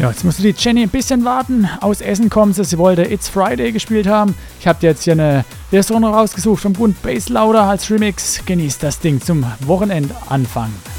Ja, jetzt musste die Jenny ein bisschen warten. Aus Essen kommt sie. Sie wollte It's Friday gespielt haben. Ich habe dir jetzt hier eine Version rausgesucht vom Bund Bass Lauder als Remix. Genießt das Ding zum Wochenendanfang.